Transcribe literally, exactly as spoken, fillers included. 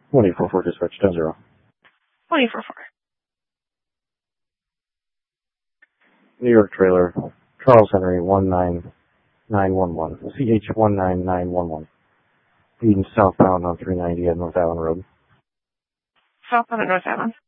one eight four four dispatch, ten zero. one eight four four. New York trailer, Charles Henry, one nine nine one one. C H one nine nine one one. Being southbound on three ninety at North Island Road. Southbound at North Island.